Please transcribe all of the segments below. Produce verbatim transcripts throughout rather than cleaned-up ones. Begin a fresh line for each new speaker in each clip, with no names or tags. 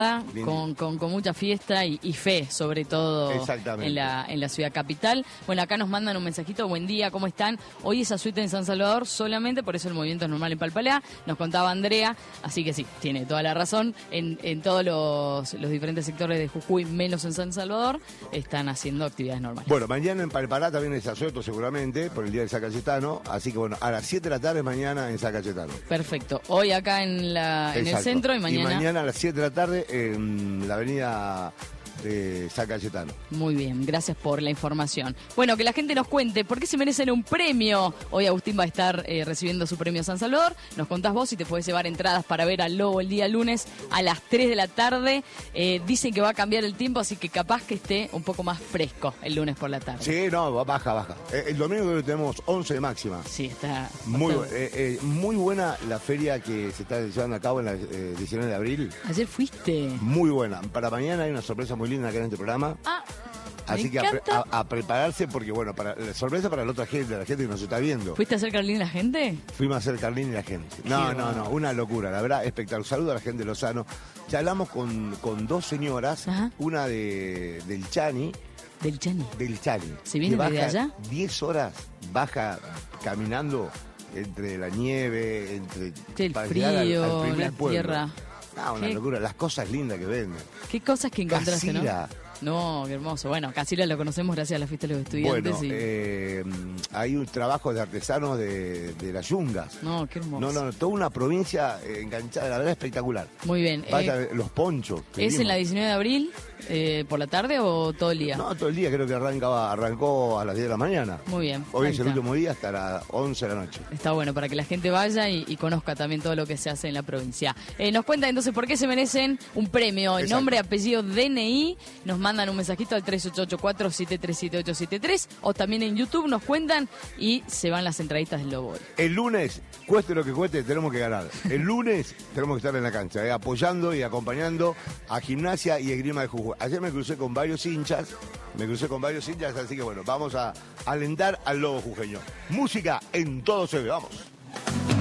Con, con, con mucha fiesta y, y fe, sobre todo en la, en la ciudad capital. Bueno, acá nos mandan un mensajito: buen día, ¿cómo están? Hoy es asuite en San Salvador solamente, por eso el movimiento es normal en Palpalá, nos contaba Andrea, así que sí, tiene toda la razón. En, en todos los, los diferentes sectores de Jujuy, menos en San Salvador, están haciendo actividades normales.
Bueno, mañana en Palpalá también es asueto seguramente, por el día de San Cayetano, así que bueno, a las siete de la tarde mañana en San Cayetano.
Perfecto, hoy acá en, la, en el centro y mañana...
Y mañana a las siete de la tarde en la avenida de San Cayetano.
Muy bien, gracias por la información. Bueno, que la gente nos cuente por qué se merecen un premio. Hoy Agustín va a estar eh, recibiendo su premio San Salvador. Nos contás vos si te podés llevar entradas para ver al Lobo el día lunes a las tres de la tarde. Eh, dicen que va a cambiar el tiempo, así que capaz que esté un poco más fresco el lunes por la tarde.
Sí, no, baja, baja. Eh, el domingo creo que tenemos once de máxima.
Sí, está...
Muy, eh, eh, muy buena la feria que se está llevando a cabo en la eh, diecinueve de abril.
Ayer fuiste.
Muy buena. Para mañana hay una sorpresa muy linda acá en este programa.
Ah,
así que a, pre a, a prepararse porque, bueno, para la sorpresa para la otra gente, la gente que nos está viendo.
¿Fuiste a hacer Carlín y la gente?
Fuimos a hacer Carlín y la gente. No, no, no, una locura, la verdad, espectacular. Saludo a la gente de Lozano. Ya hablamos con, con dos señoras, Ajá. una de, del Chani.
¿Del Chani?
Del Chani.
¿Se viene de allá?
diez horas baja caminando entre la nieve, entre...
Sí, el frío, al, al la pueblo. Tierra.
Ah, una ¿Qué? locura, las cosas lindas que venden.
¿Qué cosas que encontraste,
Casira.
no? No, qué hermoso. Bueno, Casira lo conocemos gracias a la fiesta de los estudiantes.
Bueno,
y...
eh, hay un trabajo de artesanos de, de las yungas.
No, qué hermoso.
No, no, toda una provincia enganchada, la verdad espectacular.
Muy bien.
Vaya, eh, los ponchos.
¿Es vimos. en la diecinueve de abril? Eh, ¿Por la tarde o todo el día?
No, todo el día, creo que arrancaba, arrancó a las diez de la mañana.
Muy bien.
Hoy es el último día hasta las once de la noche.
Está bueno, para que la gente vaya y, y conozca también todo lo que se hace en la provincia. Eh, nos cuentan entonces por qué se merecen un premio. En nombre, apellido, D N I. Nos mandan un mensajito al tres ocho ocho cuatro, siete tres siete ocho siete tres o también en YouTube nos cuentan y se van las entraditas del Lobo.
El lunes, cueste lo que cueste, tenemos que ganar. El lunes tenemos que estar en la cancha, eh, apoyando y acompañando a Gimnasia y Esgrima de Jujuy. Ayer me crucé con varios hinchas, me crucé con varios hinchas, así que bueno, vamos a alentar al Lobo jujeño. Música en todo se ve, vamos.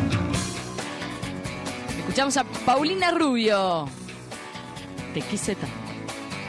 Escuchamos a Paulina Rubio, de X Z.